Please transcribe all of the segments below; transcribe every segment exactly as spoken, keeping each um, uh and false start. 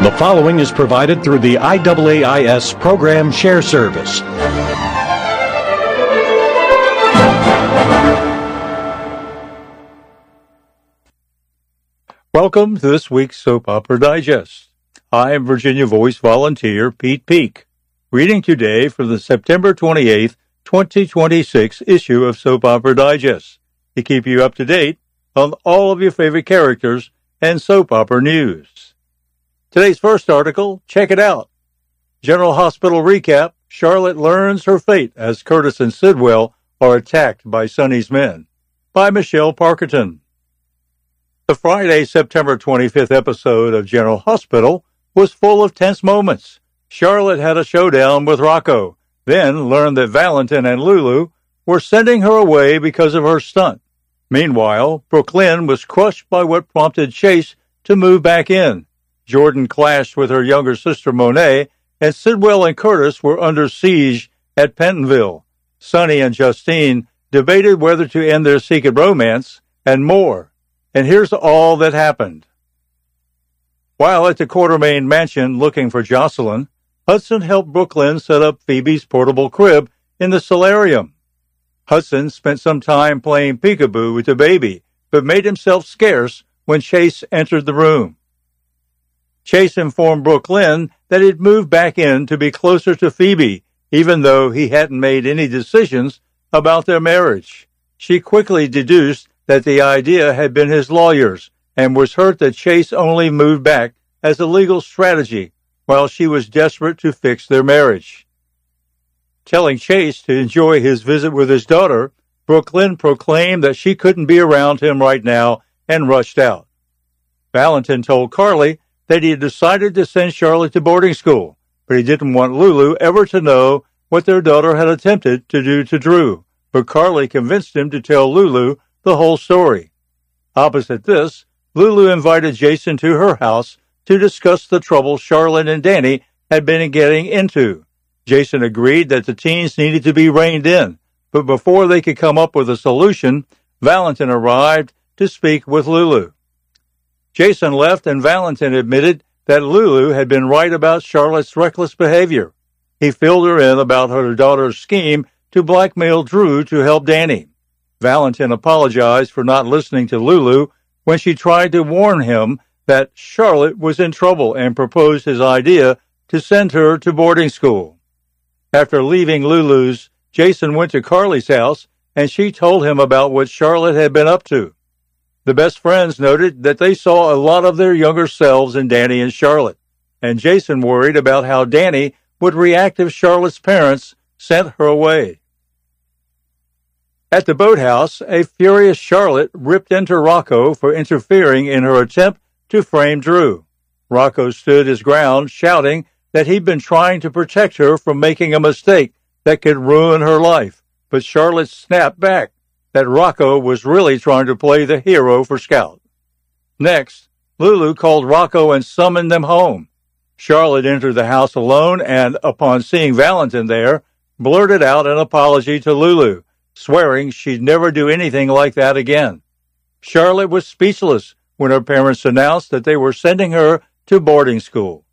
The following is provided through the I A A I S Program Share Service. Welcome to this week's Soap Opera Digest. I am Virginia Voice volunteer Pete Peak, reading today from the September twenty-eighth, twenty twenty-six issue of Soap Opera Digest to keep you up to date on all of your favorite characters and soap opera news. Today's first article, check it out. General Hospital recap, Charlotte learns her fate as Curtis and Sidwell are attacked by Sonny's men, by Michelle Parkerton. The Friday, September twenty-fifth episode of General Hospital was full of tense moments. Charlotte had a showdown with Rocco, then learned that Valentin and Lulu were sending her away because of her stunt. Meanwhile, Brooklyn was crushed by what prompted Chase to move back in. Jordan clashed with her younger sister Monet, and Sidwell and Curtis were under siege at Pentonville. Sonny and Justine debated whether to end their secret romance, and more. And here's all that happened. While at the Quartermaine mansion looking for Jocelyn, Hudson helped Brooklyn set up Phoebe's portable crib in the solarium. Hudson spent some time playing peekaboo with the baby, but made himself scarce when Chase entered the room. Chase informed Brooklyn that he'd moved back in to be closer to Phoebe, even though he hadn't made any decisions about their marriage. She quickly deduced that the idea had been his lawyer's and was hurt that Chase only moved back as a legal strategy while she was desperate to fix their marriage. Telling Chase to enjoy his visit with his daughter, Brooklyn proclaimed that she couldn't be around him right now and rushed out. Valentin told Carly that he had decided to send Charlotte to boarding school, but he didn't want Lulu ever to know what their daughter had attempted to do to Drew. But Carly convinced him to tell Lulu the whole story. Opposite this, Lulu invited Jason to her house to discuss the trouble Charlotte and Danny had been getting into. Jason agreed that the teens needed to be reined in, but before they could come up with a solution, Valentin arrived to speak with Lulu. Jason left, and Valentin admitted that Lulu had been right about Charlotte's reckless behavior. He filled her in about her daughter's scheme to blackmail Drew to help Danny. Valentin apologized for not listening to Lulu when she tried to warn him that Charlotte was in trouble and proposed his idea to send her to boarding school. After leaving Lulu's, Jason went to Carly's house, and she told him about what Charlotte had been up to. The best friends noted that they saw a lot of their younger selves in Danny and Charlotte, and Jason worried about how Danny would react if Charlotte's parents sent her away. At the boathouse, a furious Charlotte ripped into Rocco for interfering in her attempt to frame Drew. Rocco stood his ground, shouting that he'd been trying to protect her from making a mistake that could ruin her life, but Charlotte snapped back that Rocco was really trying to play the hero for Scout. Next, Lulu called Rocco and summoned them home. Charlotte entered the house alone and, upon seeing Valentin there, blurted out an apology to Lulu, swearing she'd never do anything like that again. Charlotte was speechless when her parents announced that they were sending her to boarding school.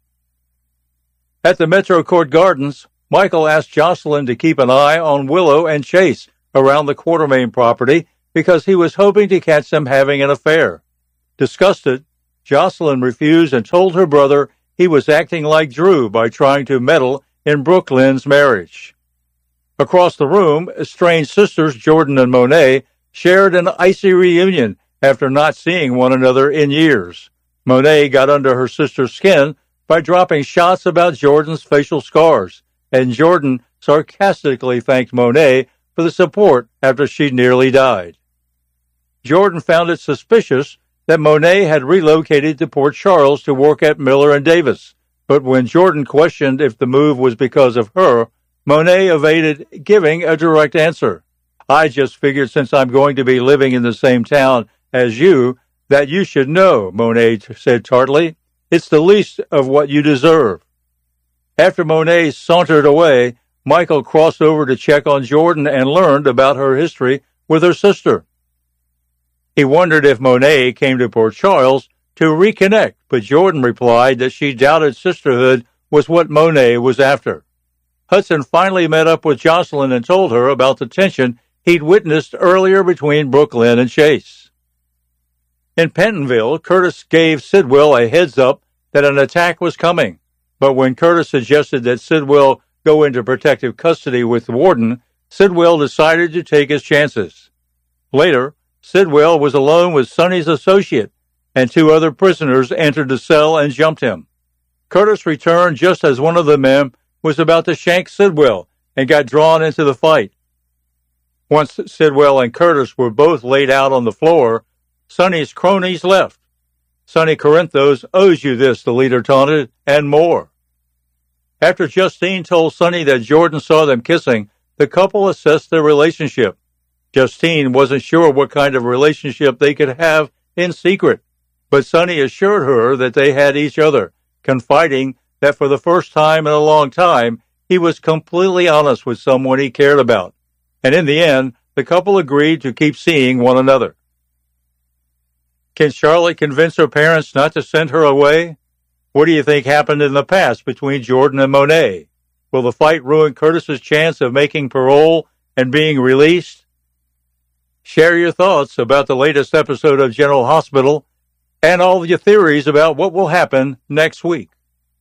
At the Metro Court Gardens, Michael asked Jocelyn to keep an eye on Willow and Chase around the Quartermaine property because he was hoping to catch them having an affair. Disgusted, Jocelyn refused and told her brother he was acting like Drew by trying to meddle in Brooklyn's marriage. Across the room, estranged sisters Jordan and Monet shared an icy reunion after not seeing one another in years. Monet got under her sister's skin by dropping shots about Jordan's facial scars, and Jordan sarcastically thanked Monet for the support after she nearly died. Jordan found it suspicious that Monet had relocated to Port Charles to work at Miller and Davis, but when Jordan questioned if the move was because of her, Monet evaded giving a direct answer. I just figured since I'm going to be living in the same town as you, that you should know, Monet said tartly. It's the least of what you deserve. After Monet sauntered away, Michael crossed over to check on Jordan and learned about her history with her sister. He wondered if Monet came to Port Charles to reconnect, but Jordan replied that she doubted sisterhood was what Monet was after. Hudson finally met up with Jocelyn and told her about the tension he'd witnessed earlier between Brooklyn and Chase. In Pentonville, Curtis gave Sidwell a heads-up that an attack was coming, but when Curtis suggested that Sidwell go into protective custody with the warden, Sidwell decided to take his chances. Later, Sidwell was alone with Sonny's associate, and two other prisoners entered the cell and jumped him. Curtis returned just as one of the men was about to shank Sidwell and got drawn into the fight. Once Sidwell and Curtis were both laid out on the floor, Sonny's cronies left. Sonny Corinthos owes you this, the leader taunted, and more. After Justine told Sonny that Jordan saw them kissing, the couple assessed their relationship. Justine wasn't sure what kind of relationship they could have in secret, but Sonny assured her that they had each other, confiding that for the first time in a long time, he was completely honest with someone he cared about. And in the end, the couple agreed to keep seeing one another. Can Charlotte convince her parents not to send her away? What do you think happened in the past between Jordan and Monet? Will the fight ruin Curtis's chance of making parole and being released? Share your thoughts about the latest episode of General Hospital and all your theories about what will happen next week.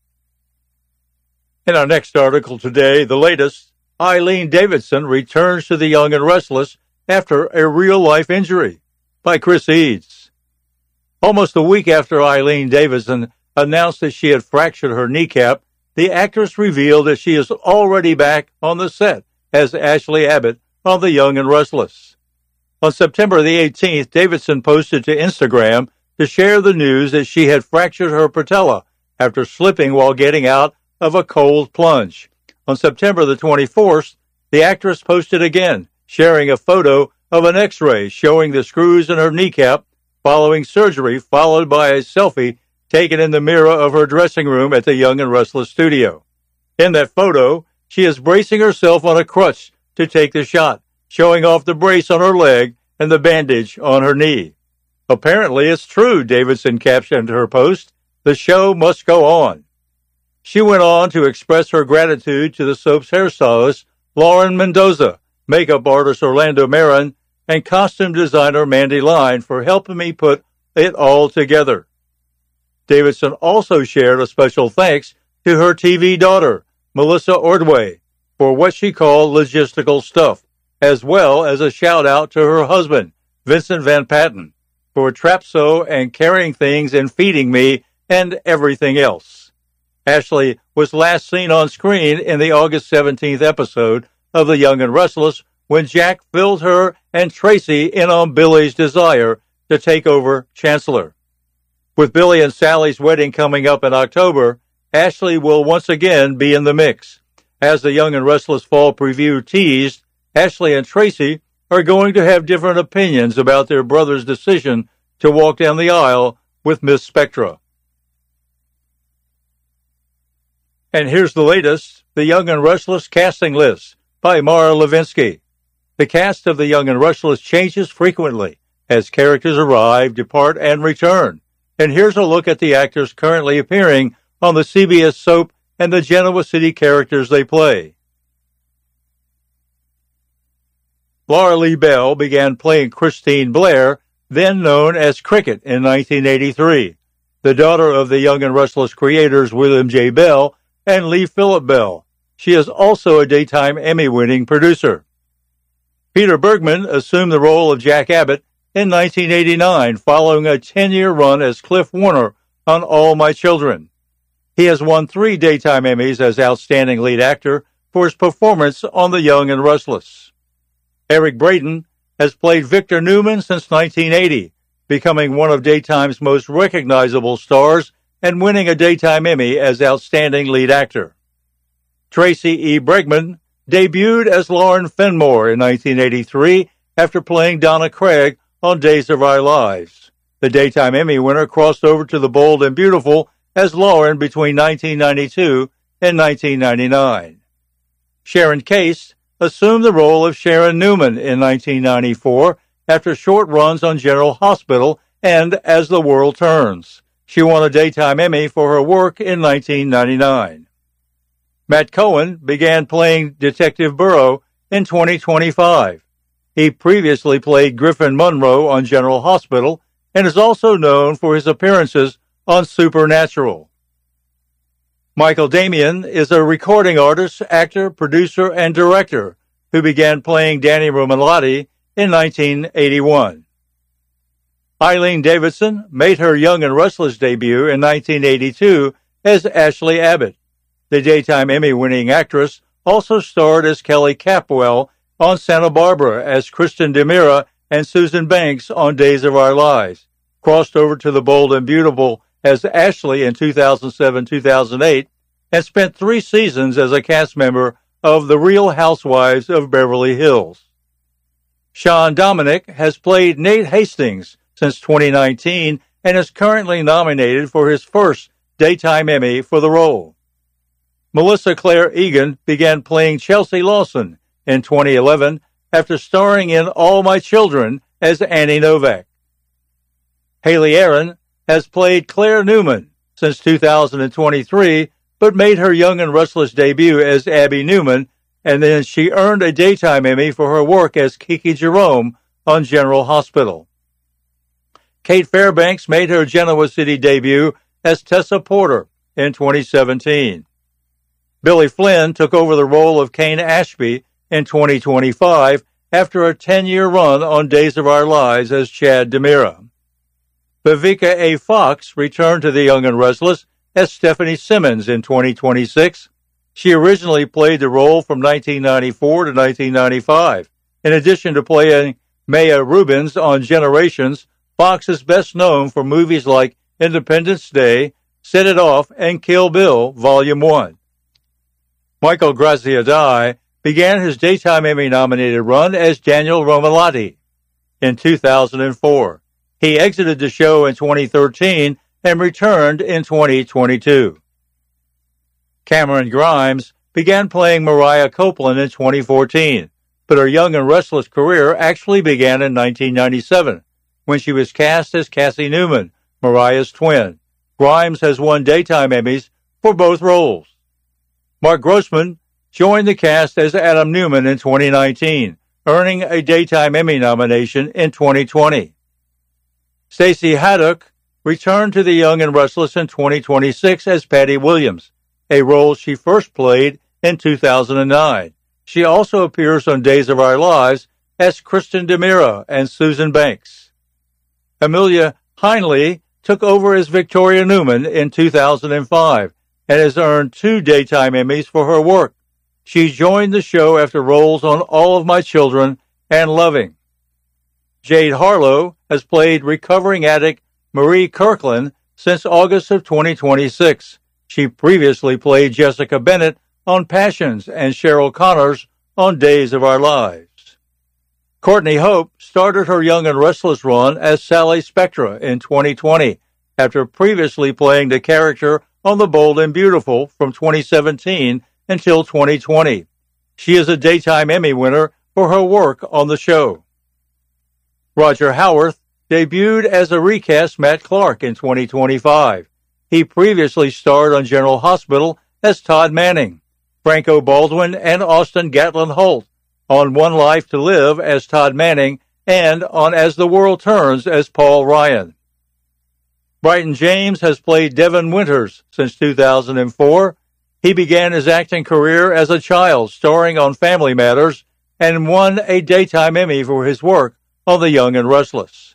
In our next article today, the latest, Eileen Davidson returns to The Young and Restless after a real-life injury, by Chris Eads. Almost a week after Eileen Davidson announced that she had fractured her kneecap, the actress revealed that she is already back on the set as Ashley Abbott on The Young and Restless. On September the eighteenth, Davidson posted to Instagram to share the news that she had fractured her patella after slipping while getting out of a cold plunge. On September the twenty-fourth, the actress posted again, sharing a photo of an x-ray showing the screws in her kneecap following surgery, followed by a selfie taken in the mirror of her dressing room at the Young and Restless studio. In that photo, she is bracing herself on a crutch to take the shot, showing off the brace on her leg and the bandage on her knee. Apparently it's true, Davidson captioned her post. The show must go on. She went on to express her gratitude to the soap's hairstylist, Lauren Mendoza, makeup artist Orlando Marin, and costume designer Mandy Line for helping me put it all together. Davidson also shared a special thanks to her T V daughter, Melissa Ordway, for what she called logistical stuff, as well as a shout-out to her husband, Vincent Van Patten, for trap sew and carrying things and feeding me and everything else. Ashley was last seen on screen in the August seventeenth episode of The Young and Restless when Jack filled her and Tracy in on Billy's desire to take over Chancellor. With Billy and Sally's wedding coming up in October, Ashley will once again be in the mix. As the Young and Restless fall preview teased, Ashley and Tracy are going to have different opinions about their brother's decision to walk down the aisle with Miss Spectra. And here's the latest, The Young and Restless casting list by Mara Levinsky. The cast of The Young and Restless changes frequently as characters arrive, depart, and return. And here's a look at the actors currently appearing on the C B S soap and the Genoa City characters they play. Laura Lee Bell began playing Christine Blair, then known as Cricket, in nineteen eighty-three, the daughter of the Young and Restless creators William J. Bell and Lee Phillip Bell. She is also a daytime Emmy-winning producer. Peter Bergman assumed the role of Jack Abbott in nineteen eighty-nine, following a ten-year run as Cliff Warner on All My Children. He has won three daytime Emmys as Outstanding Lead Actor for his performance on The Young and Restless. Eric Braeden has played Victor Newman since nineteen eighty, becoming one of daytime's most recognizable stars and winning a daytime Emmy as Outstanding Lead Actor. Tracy E. Bregman debuted as Lauren Fenmore in nineteen eighty-three after playing Donna Craig on Days of Our Lives. The daytime Emmy winner crossed over to The Bold and Beautiful as Lauren between nineteen ninety-two and nineteen ninety-nine. Sharon Case assumed the role of Sharon Newman in nineteen ninety-four after short runs on General Hospital and As the World Turns. She won a Daytime Emmy for her work in nineteen ninety-nine. Matt Cohen began playing Detective Burrow in twenty twenty-five. He previously played Griffin Monroe on General Hospital and is also known for his appearances on Supernatural. Michael Damian is a recording artist, actor, producer, and director who began playing Danny Romalotti in nineteen eighty-one. Eileen Davidson made her Young and Restless debut in nineteen eighty-two as Ashley Abbott. The Daytime Emmy-winning actress also starred as Kelly Capwell on Santa Barbara as Kristen DeMira and Susan Banks on Days of Our Lives, crossed over to The Bold and Beautiful as Ashley in two thousand seven to two thousand eight, and spent three seasons as a cast member of The Real Housewives of Beverly Hills. Sean Dominic has played Nate Hastings since twenty nineteen and is currently nominated for his first Daytime Emmy for the role. Melissa Claire Egan began playing Chelsea Lawson in twenty eleven after starring in All My Children as Annie Novak. Haley Aaron has played Claire Newman since two thousand twenty-three, but made her Young and Restless debut as Abby Newman, and then she earned a Daytime Emmy for her work as Kiki Jerome on General Hospital. Kate Fairbanks made her Genoa City debut as Tessa Porter in twenty seventeen. Billy Flynn took over the role of Kane Ashby in twenty twenty-five after a ten-year run on Days of Our Lives as Chad DeMira. Vivica A. Fox returned to The Young and Restless as Stephanie Simmons in twenty twenty-six. She originally played the role from nineteen ninety-four to nineteen ninety-five. In addition to playing Maya Rubins on Generations, Fox is best known for movies like Independence Day, Set It Off, and Kill Bill, Volume one. Michael Graziadei began his Daytime Emmy-nominated run as Daniel Romalotti in two thousand four. He exited the show in twenty thirteen and returned in twenty twenty-two. Cameron Grimes began playing Mariah Copeland in twenty fourteen, but her Young and Restless career actually began in nineteen ninety-seven, when she was cast as Cassie Newman, Mariah's twin. Grimes has won Daytime Emmys for both roles. Mark Grossman joined the cast as Adam Newman in twenty nineteen, earning a Daytime Emmy nomination in twenty twenty. Stacey Haddock returned to The Young and Restless in twenty twenty-six as Patty Williams, a role she first played in two thousand nine. She also appears on Days of Our Lives as Kristen DeMira and Susan Banks. Amelia Heinle took over as Victoria Newman in two thousand five and has earned two Daytime Emmys for her work. She joined the show after roles on All of My Children and Loving. Jade Harlow has played recovering addict Marie Kirkland since August of twenty twenty-six. She previously played Jessica Bennett on Passions and Cheryl Connors on Days of Our Lives. Courtney Hope started her Young and Restless run as Sally Spectra in twenty twenty, after previously playing the character on The Bold and Beautiful from twenty seventeen until twenty twenty. She is a Daytime Emmy winner for her work on the show. Roger Howarth debuted as a recast Matt Clark in twenty twenty-five. He previously starred on General Hospital as Todd Manning, Franco Baldwin and Austin Gatlin Holt on One Life to Live as Todd Manning, and on As the World Turns as Paul Ryan. Brighton James has played Devin Winters since two thousand four. He began his acting career as a child, starring on Family Matters, and won a Daytime Emmy for his work on The Young and Restless.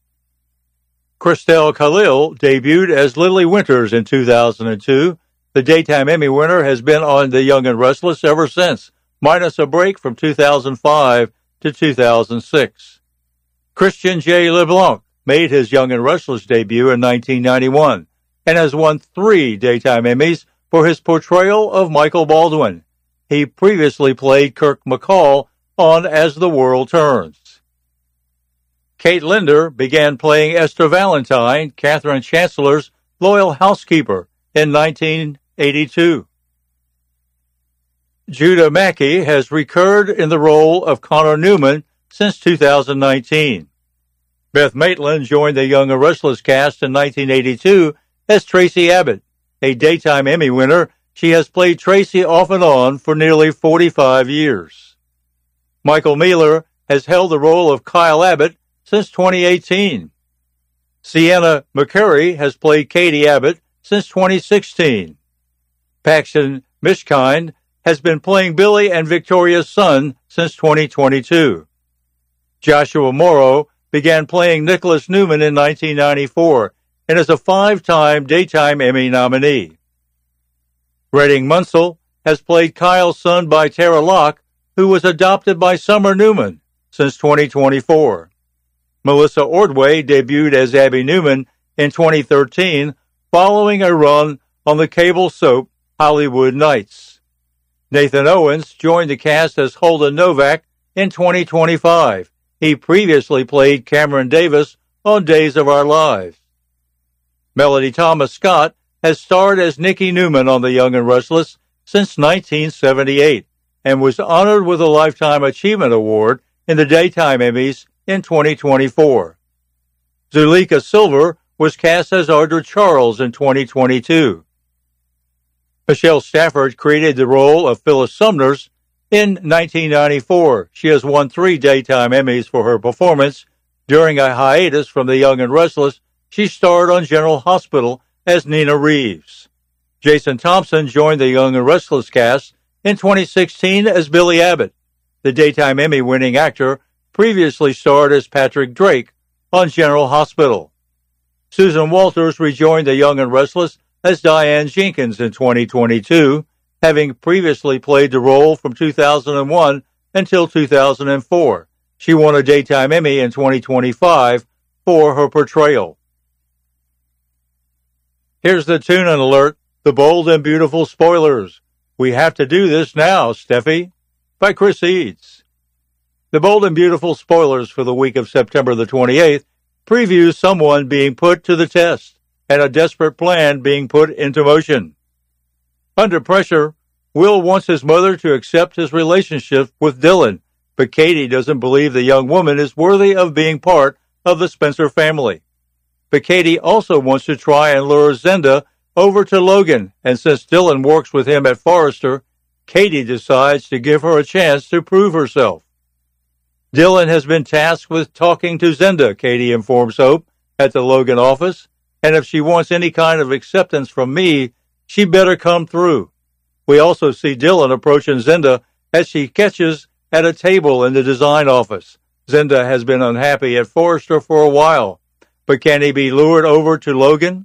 Christelle Khalil debuted as Lily Winters in two thousand two. The Daytime Emmy winner has been on The Young and Restless ever since, minus a break from two thousand five to two thousand six. Christian J. LeBlanc made his Young and Restless debut in nineteen ninety-one and has won three Daytime Emmys for his portrayal of Michael Baldwin. He previously played Kirk McCall on As the World Turns. Kate Linder began playing Esther Valentine, Catherine Chancellor's loyal housekeeper, in nineteen eighty-two. Judah Mackey has recurred in the role of Connor Newman since two thousand nineteen. Beth Maitland joined the Young and Restless cast in nineteen eighty-two as Tracy Abbott. A Daytime Emmy winner, she has played Tracy off and on for nearly forty-five years. Michael Mealer has held the role of Kyle Abbott since twenty eighteen. Sienna McCurry has played Katie Abbott since twenty sixteen. Paxton Mishkind has been playing Billy and Victoria's son since twenty twenty-two. Joshua Morrow began playing Nicholas Newman in nineteen ninety-four and is a five-time Daytime Emmy nominee. Redding Munsell has played Kyle's son by Tara Locke, who was adopted by Summer Newman, since twenty twenty-four. Melissa Ordway debuted as Abby Newman in twenty thirteen, following a run on the cable soap Hollywood Nights. Nathan Owens joined the cast as Holden Novak in twenty twenty-five. He previously played Cameron Davis on Days of Our Lives. Melody Thomas Scott has starred as Nikki Newman on The Young and Restless since nineteen seventy-eight and was honored with a Lifetime Achievement Award in the Daytime Emmys in twenty twenty-four. Zuleika Silver was cast as Audra Charles in twenty twenty-two. Michelle Stafford created the role of Phyllis Sumners in nineteen ninety-four. She has won three Daytime Emmys for her performance. During a hiatus from The Young and Restless, she starred on General Hospital as Nina Reeves. Jason Thompson joined the Young and Restless cast in twenty sixteen as Billy Abbott. The Daytime Emmy-winning actor previously starred as Patrick Drake on General Hospital. Susan Walters rejoined the Young and Restless as Diane Jenkins in twenty twenty-two, having previously played the role from two thousand one until two thousand four. She won a Daytime Emmy in twenty twenty-five for her portrayal. Here's the tune-in alert, the bold and beautiful spoilers. We have to do this now, Steffi, by Chris Eads. The bold and beautiful spoilers for the week of September the twenty-eighth previews someone being put to the test and a desperate plan being put into motion. Under pressure, Will wants his mother to accept his relationship with Dylan, but Katie doesn't believe the young woman is worthy of being part of the Spencer family. But Katie also wants to try and lure Zenda over to Logan, and since Dylan works with him at Forrester, Katie decides to give her a chance to prove herself. Dylan has been tasked with talking to Zenda, Katie informs Hope, at the Logan office, and if she wants any kind of acceptance from me, she better come through. We also see Dylan approaching Zenda as she catches at a table in the design office. Zenda has been unhappy at Forrester for a while, but can he be lured over to Logan?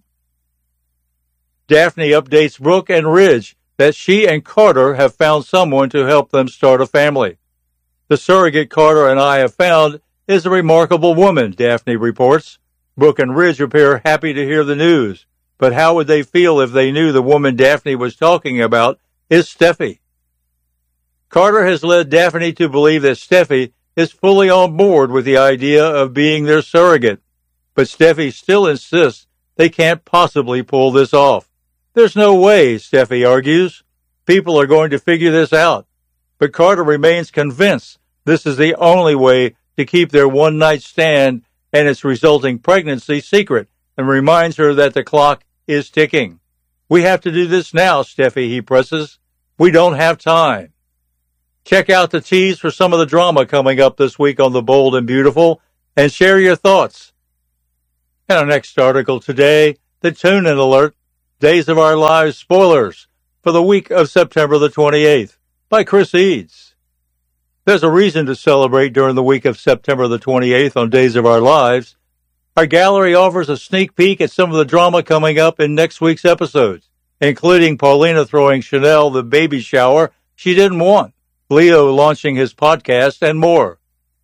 Daphne updates Brooke and Ridge that she and Carter have found someone to help them start a family. The surrogate Carter and I have found is a remarkable woman, Daphne reports. Brooke and Ridge appear happy to hear the news, but how would they feel if they knew the woman Daphne was talking about is Steffi? Carter has led Daphne to believe that Steffi is fully on board with the idea of being their surrogate, but Steffi still insists they can't possibly pull this off. There's no way, Steffi argues. People are going to figure this out. But Carter remains convinced this is the only way to keep their one-night stand and its resulting pregnancy secret, and reminds her that the clock is ticking. We have to do this now, Steffi, he presses. We don't have time. Check out the tease for some of the drama coming up this week on The Bold and Beautiful, and share your thoughts. In our next article today, the tune-in alert, Days of Our Lives spoilers for the week of September the twenty-eighth by Chris Eads. There's a reason to celebrate during the week of September the twenty-eighth on Days of Our Lives. Our gallery offers a sneak peek at some of the drama coming up in next week's episodes, including Paulina throwing Chanel the baby shower she didn't want, Leo launching his podcast, and more.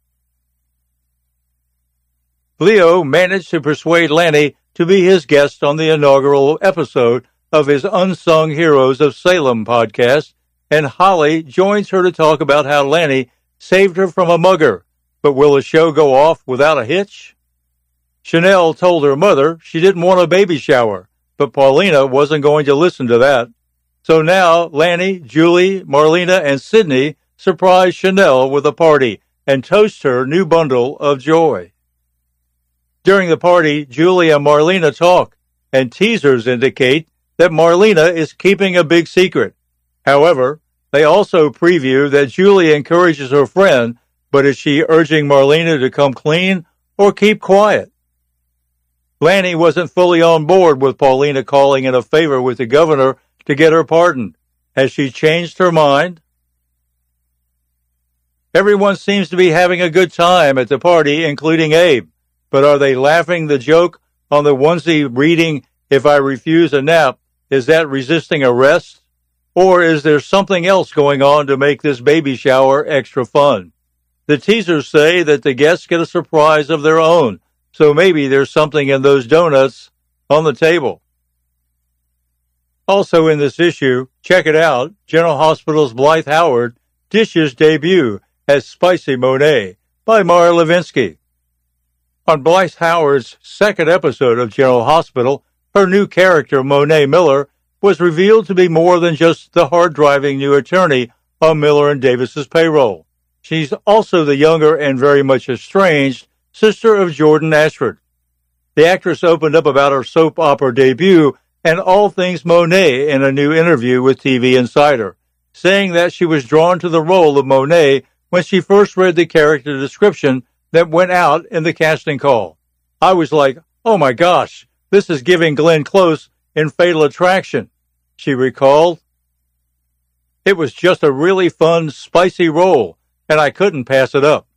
Leo managed to persuade Lanny to be his guest on the inaugural episode of his Unsung Heroes of Salem podcast, and Holly joins her to talk about how Lanny saved her from a mugger. But will the show go off without a hitch? Chanel told her mother she didn't want a baby shower, but Paulina wasn't going to listen to that. So now Lanny, Julie, Marlena, and Sydney surprise Chanel with a party and toast her new bundle of joy. During the party, Julie and Marlena talk, and teasers indicate that Marlena is keeping a big secret. However, they also preview that Julie encourages her friend, but is she urging Marlena to come clean or keep quiet? Lanny wasn't fully on board with Paulina calling in a favor with the governor to get her pardoned. Has she changed her mind? Everyone seems to be having a good time at the party, including Abe. But are they laughing the joke on the onesie reading, "If I refuse a nap, is that resisting arrest?" Or is there something else going on to make this baby shower extra fun? The teasers say that the guests get a surprise of their own, so maybe there's something in those donuts on the table. Also in this issue, check it out, General Hospital's Blythe Howard dishes debut as Spicy Monet by Mara Levinsky. On Blythe Howard's second episode of General Hospital, her new character, Monet Miller, was revealed to be more than just the hard-driving new attorney on Miller and Davis's payroll. She's also the younger and very much estranged sister of Jordan Ashford. The actress opened up about her soap opera debut and all things Monet in a new interview with T V Insider, saying that she was drawn to the role of Monet when she first read the character description that went out in the casting call. I was like, oh my gosh, this is giving Glenn Close in Fatal Attraction, she recalled. It was just a really fun, spicy role, and I couldn't pass it up.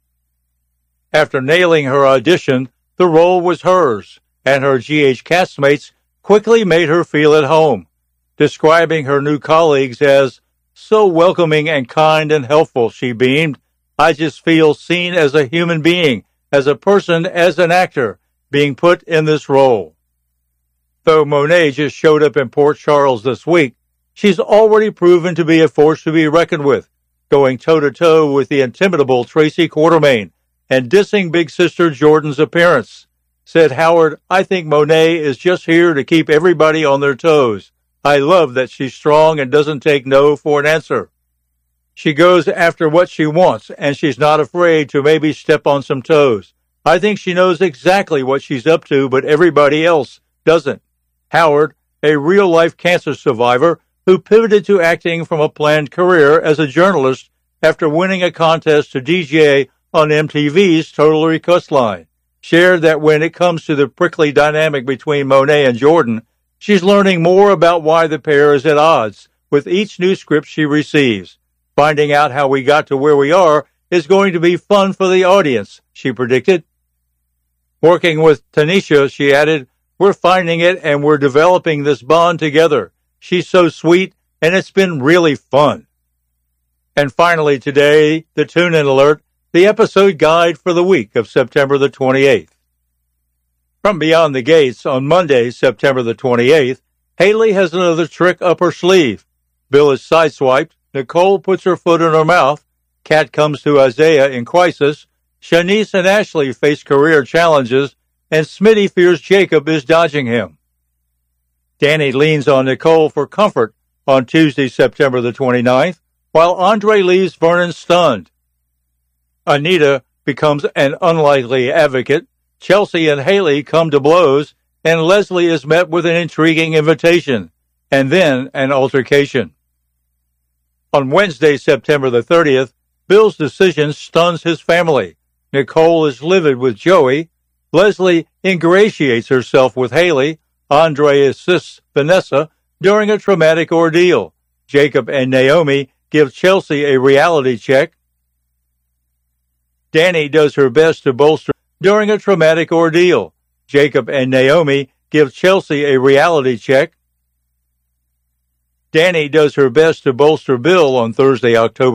After nailing her audition, the role was hers, and her G H castmates quickly made her feel at home, describing her new colleagues as so welcoming and kind and helpful, she beamed. I just feel seen as a human being, as a person, as an actor, being put in this role. Though Monet just showed up in Port Charles this week, she's already proven to be a force to be reckoned with, going toe-to-toe with the intimidable Tracy Quartermain and dissing Big Sister Jordan's appearance. Said Howard, I think Monet is just here to keep everybody on their toes. I love that she's strong and doesn't take no for an answer. She goes after what she wants, and she's not afraid to maybe step on some toes. I think she knows exactly what she's up to, but everybody else doesn't. Howard, a real-life cancer survivor who pivoted to acting from a planned career as a journalist after winning a contest to D J on M T V's Total Request Line, shared that when it comes to the prickly dynamic between Monet and Jordan, she's learning more about why the pair is at odds with each new script she receives. Finding out how we got to where we are is going to be fun for the audience, she predicted. Working with Tanisha, she added, we're finding it and we're developing this bond together. She's so sweet and it's been really fun. And finally today, the tune-in alert, the episode guide for the week of September the twenty-eighth. From Beyond the Gates on Monday, September the twenty-eighth, Haley has another trick up her sleeve. Bill is sideswiped. Nicole puts her foot in her mouth. Kat comes to Isaiah in crisis. Shanice and Ashley face career challenges, and Smitty fears Jacob is dodging him. Danny leans on Nicole for comfort on Tuesday, September the twenty-ninth, while Andre leaves Vernon stunned. Anita becomes an unlikely advocate. Chelsea and Haley come to blows, and Leslie is met with an intriguing invitation, and then an altercation. On Wednesday, September the thirtieth, Bill's decision stuns his family. Nicole is livid with Joey. Leslie ingratiates herself with Haley. Andre assists Vanessa during a traumatic ordeal. Jacob and Naomi give Chelsea a reality check. Danny does her best to bolster during a traumatic ordeal. Jacob and Naomi give Chelsea a reality check. Danny does her best to bolster Bill on Thursday, October